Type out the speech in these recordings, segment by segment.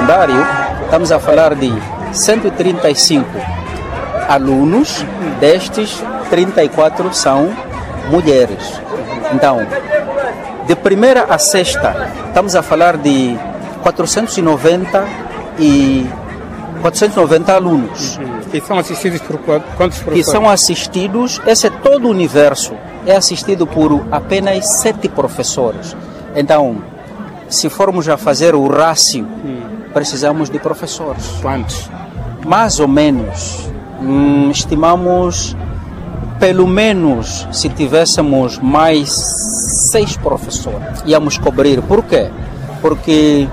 secundário, estamos a falar de 135 alunos, destes 34 são mulheres. Então, de primeira a sexta, estamos a falar de 490 alunos. E são assistidos por quantos professores? E são assistidos, esse é todo o universo, é assistido por apenas 7 professores. Então, se formos a fazer o rácio, precisamos de professores. Quantos? Mais ou menos, estimamos, pelo menos, se tivéssemos mais 6 professores, íamos cobrir. Por quê? Porque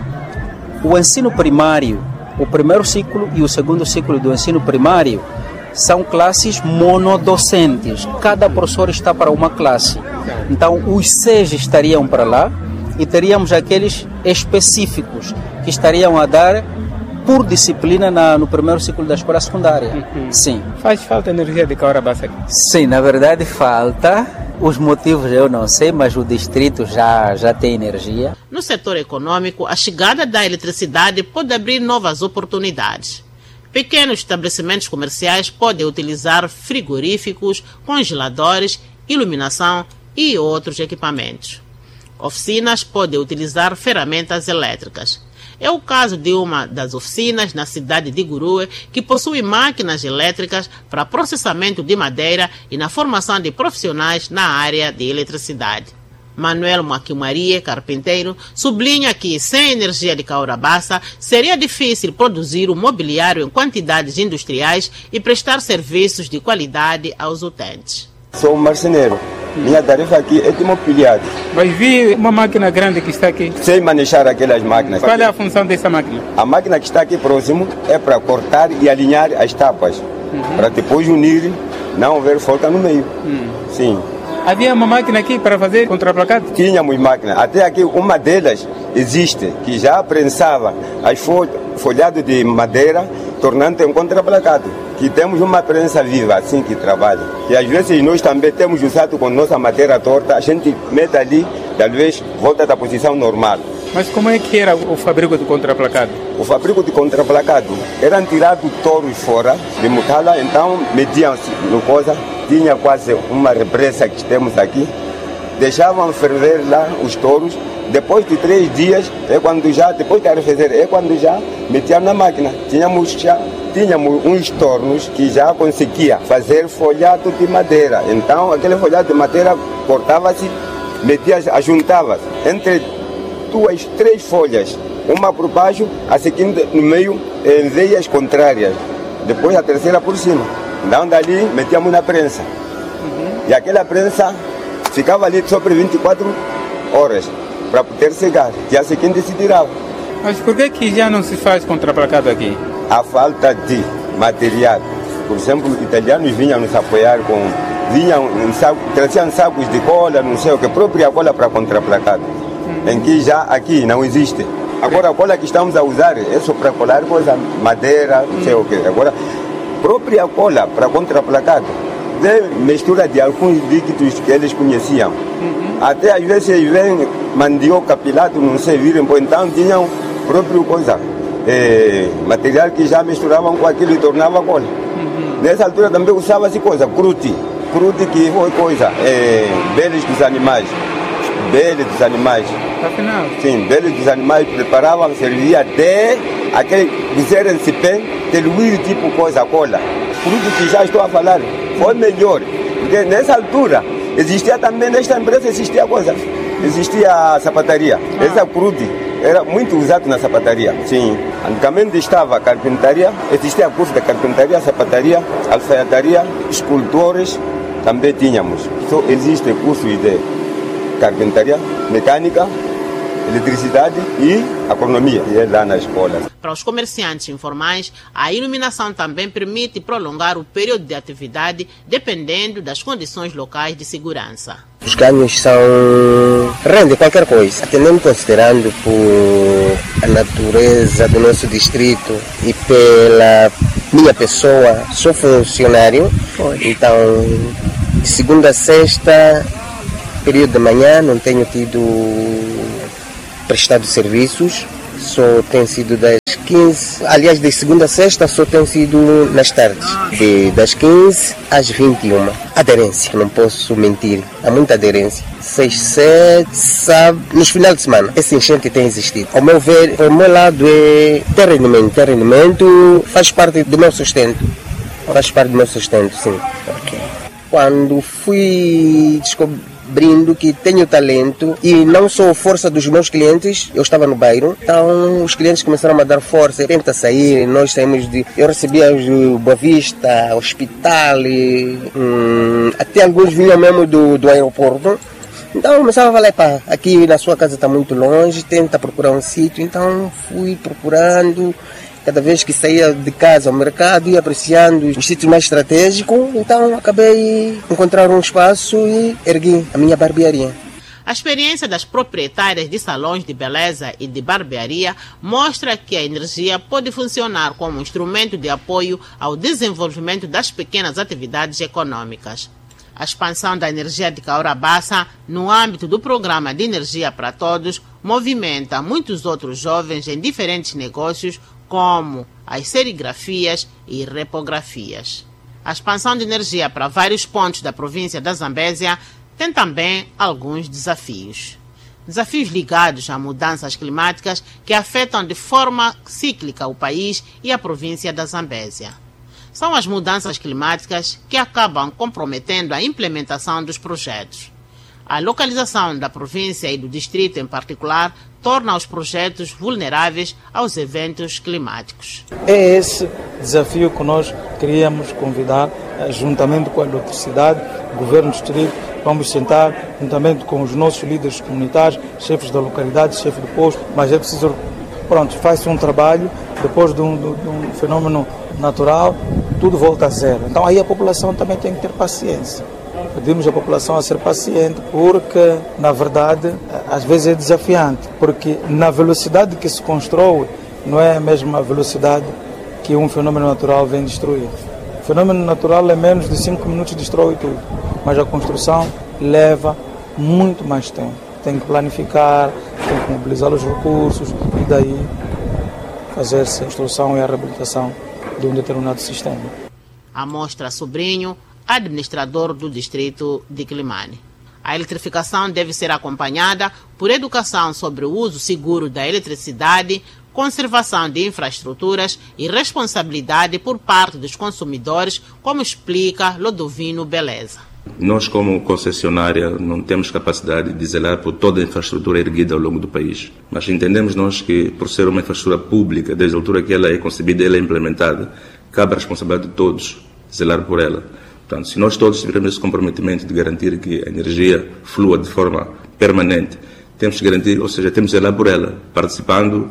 o ensino primário, o primeiro ciclo e o segundo ciclo do ensino primário, são classes monodocentes. Cada professor está para uma classe. Então, os 6 estariam para lá e teríamos aqueles específicos que estariam a dar por disciplina no primeiro ciclo da escola secundária. Sim. Faz falta energia de Cahora Bassa aqui? Sim, na verdade falta. Os motivos eu não sei, mas o distrito já tem energia. No setor econômico, a chegada da eletricidade pode abrir novas oportunidades. Pequenos estabelecimentos comerciais podem utilizar frigoríficos, congeladores, iluminação e outros equipamentos. Oficinas podem utilizar ferramentas elétricas. É o caso de uma das oficinas na cidade de Gurue, que possui máquinas elétricas para processamento de madeira e na formação de profissionais na área de eletricidade. Manuel Maquimaria, carpinteiro, sublinha que sem energia de Cahora Bassa seria difícil produzir o mobiliário em quantidades industriais e prestar serviços de qualidade aos utentes. Sou um marceneiro. Minha tarefa aqui é de mobiliário. Mas vi uma máquina grande que está aqui. Sei manejar aquelas máquinas. Qual é a função dessa máquina? A máquina que está aqui próximo é para cortar e alinhar as tapas, para depois unir, não haver folga no meio. Sim. Havia uma máquina aqui para fazer contraplacado? Tínhamos máquina. Até aqui uma delas existe, que já prensava as folhado de madeira, tornando em contraplacado. Que temos uma prensa viva, assim que trabalha. E às vezes nós também temos usado com nossa madeira torta, a gente mete ali, talvez volta da posição normal. Mas como é que era o fabrico de contraplacado? O fabrico de contraplacado eram tirados touros fora de Mutala, então metiam-se no coisa, tinha quase uma represa que temos aqui, deixavam ferver lá os touros. Depois de 3 dias, depois de arrefecer, é quando já metiam na máquina. Tínhamos uns tornos que já conseguia fazer folhado de madeira. Então, aquele folhado de madeira cortava-se, ajuntava-se entre 2, 3 folhas, uma por baixo, a seguinte no meio, em veias contrárias. Depois a terceira por cima. Então, dali metíamos na prensa. E aquela prensa ficava ali sobre 24 horas. Para poder secar, e a seguinte se tirava. Mas por que já não se faz contraplacado aqui? A falta de material. Por exemplo, os italianos vinham nos apoiar traziam sacos de cola, não sei o que, própria cola para contraplacado. Em que já aqui não existe. Agora a cola que estamos a usar é só para colar coisa, madeira, não sei o que. Agora, própria cola para contraplacado, de mistura de alguns líquidos que eles conheciam. Até às vezes vem mandioca pilado, não sei, viram, então tinham próprio coisa, material que já misturavam com aquilo e tornava cola. Nessa altura também usava-se coisa, crute que foi coisa, beles dos animais. Afinal? Sim, beles dos animais preparavam, servia de aquele bezerro em cipé, diluído tipo coisa, cola. Crute que já estou a falar, foi melhor, porque nessa altura existia também, nesta empresa existia a sapataria. Essa crude era muito usada na sapataria. Sim, antigamente estava a carpintaria, existia curso de carpintaria, sapataria, alfaiataria, escultores, também tínhamos. Só existe cursos de carpintaria, mecânica, eletricidade e agronomia, e é lá na escola. Para os comerciantes informais, a iluminação também permite prolongar o período de atividade dependendo das condições locais de segurança. Os ganhos rendem qualquer coisa, até mesmo considerando por a natureza do nosso distrito e pela minha pessoa, sou funcionário, então de segunda a sexta, período de manhã, não tenho tido prestado serviços, só tem sido das 15, aliás, de segunda a sexta só tem sido nas tardes, das 15 às 21. Aderência, não posso mentir, há muita aderência. 6, 7, sábado, nos finais de semana, esse enchente tem existido. Ao meu ver, ao meu lado tem rendimento, faz parte do meu sustento. Faz parte do meu sustento, sim. Okay. Quando fui descobrindo que tenho talento e não sou força dos meus clientes, eu estava no bairro, então os clientes começaram a me dar força, tenta sair, nós saímos eu recebia o Boa Vista, Hospital, até alguns vinham mesmo do aeroporto. Então eu começava a falar, pá, aqui na sua casa está muito longe, tenta procurar um sítio, então fui procurando. Cada vez que saía de casa ao mercado, ia apreciando os sítios mais estratégicos, então acabei encontrar um espaço e ergui a minha barbearia. A experiência das proprietárias de salões de beleza e de barbearia mostra que a energia pode funcionar como instrumento de apoio ao desenvolvimento das pequenas atividades econômicas. A expansão da energia de Cahora Bassa, no âmbito do Programa de Energia para Todos, movimenta muitos outros jovens em diferentes negócios, como as serigrafias e repografias. A expansão de energia para vários pontos da província da Zambésia tem também alguns desafios. Desafios ligados a mudanças climáticas que afetam de forma cíclica o país e a província da Zambésia. São as mudanças climáticas que acabam comprometendo a implementação dos projetos. A localização da província e do distrito em particular torna os projetos vulneráveis aos eventos climáticos. É esse desafio que nós queríamos convidar, juntamente com a eletricidade, o governo do distrito, vamos sentar juntamente com os nossos líderes comunitários, chefes da localidade, chefes do posto, mas é preciso, faz-se um trabalho, depois de um fenômeno natural, tudo volta a zero. Então aí a população também tem que ter paciência. Pedimos à população a ser paciente, porque, na verdade, às vezes é desafiante, porque na velocidade que se constrói, não é a mesma velocidade que um fenômeno natural vem destruir. O fenômeno natural é menos de 5 minutos destrói tudo, mas a construção leva muito mais tempo. Tem que planificar, tem que mobilizar os recursos e daí fazer-se a construção e a reabilitação de um determinado sistema. A Mostra Sobrinho, administrador do distrito de Climane. A eletrificação deve ser acompanhada por educação sobre o uso seguro da eletricidade, conservação de infraestruturas e responsabilidade por parte dos consumidores, como explica Lodovino Beleza. Nós, como concessionária, não temos capacidade de zelar por toda a infraestrutura erguida ao longo do país. Mas entendemos nós que, por ser uma infraestrutura pública, desde a altura que ela é concebida e ela é implementada, cabe a responsabilidade de todos zelar por ela. Portanto, se nós todos tivermos esse comprometimento de garantir que a energia flua de forma permanente, temos que garantir, ou seja, temos que zelar por ela, participando,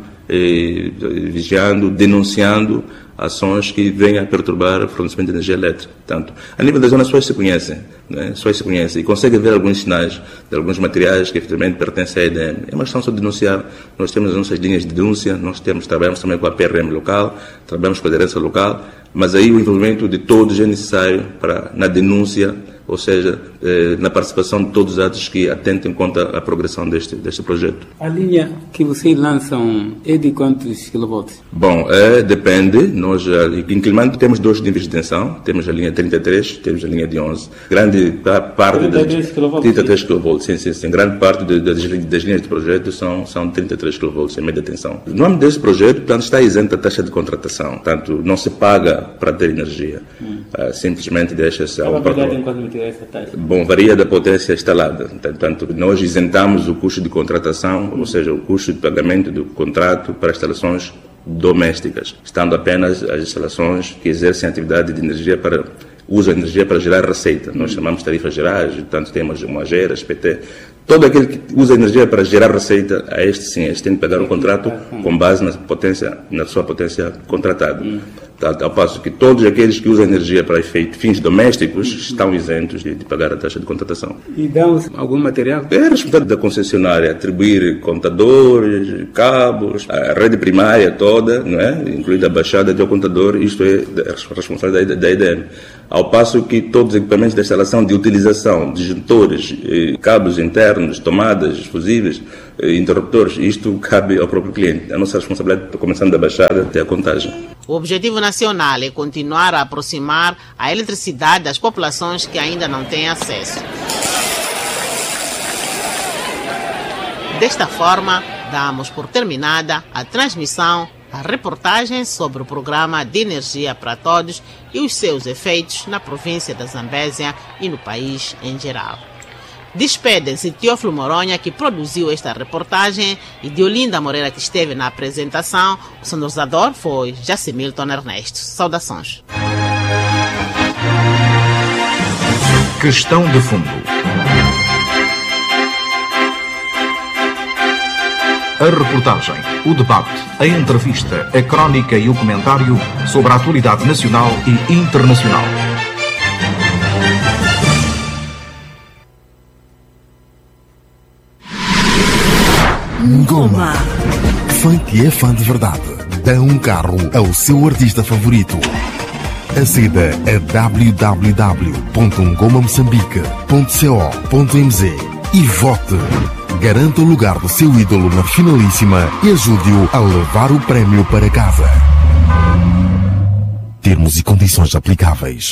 vigiando, denunciando ações que venham a perturbar o fornecimento de energia elétrica. Portanto, a nível da zona, as pessoas se conhecem, né? As pessoas se conhecem e conseguem ver alguns sinais de alguns materiais que efetivamente pertencem à EDM. É uma questão só de denunciar. Nós temos as nossas linhas de denúncia, trabalhamos também com a PRM local, trabalhamos com a aderência local, mas aí o envolvimento de todos é necessário na denúncia, ou seja, na participação de todos os atos que atentem contra a progressão deste projeto. A linha que vocês lançam é de quantos kilovolts? Bom, depende. Nós, em Climane, temos 2 níveis de tensão. Temos a linha 33, temos a linha de 11. Grande parte 33 kV. 33 kV, sim. Grande parte das linhas de projeto são 33 kV em média tensão. No âmbito desse projeto, portanto, está isento a taxa de contratação. Portanto, não se paga para ter energia. Simplesmente deixa-se ao essa taxa? Bom, varia da potência instalada. Portanto, nós isentamos o custo de contratação, ou seja, o custo de pagamento do contrato para instalações domésticas, estando apenas as instalações que exercem atividade de energia usam energia para gerar receita. Nós chamamos de tarifas gerais, portanto temos uma GERA, SPT. Todo aquele que usa energia para gerar receita, a este tem que pagar um contrato com base na sua potência contratada. Ao passo que todos aqueles que usam energia para fins domésticos estão isentos de pagar a taxa de contratação. E dão algum material? É a responsabilidade da concessionária atribuir contadores, cabos, a rede primária toda, não é? Incluída a baixada do contador, isto é a responsabilidade da EDM. Ao passo que todos os equipamentos de instalação de utilização, disjuntores, cabos internos, tomadas, fusíveis, interruptores, isto cabe ao próprio cliente. A nossa responsabilidade está começando da baixada até a contagem. O objetivo nacional é continuar a aproximar a eletricidade das populações que ainda não têm acesso. Desta forma, damos por terminada a transmissão, a reportagem sobre o Programa de Energia para Todos e os seus efeitos na província da Zambésia e no país em geral. Despedem-se Teófilo Moronha, que produziu esta reportagem, e de Olinda Moreira, que esteve na apresentação. O sonorizador foi Jacimilton Ernesto. Saudações. Questão de fundo. A reportagem, o debate, a entrevista, a crónica e o comentário sobre a atualidade nacional e internacional. Ngoma. Funk é fã de verdade. Dá um carro ao seu artista favorito. Aceda a www.ngomamoçambique.co.mz e vote. Garanta o lugar do seu ídolo na finalíssima e ajude-o a levar o prémio para casa. Termos e condições aplicáveis.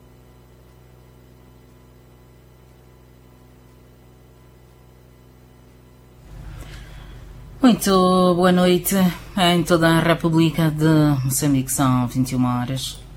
Muito boa noite em toda a República de Moçambique. São 21 horas.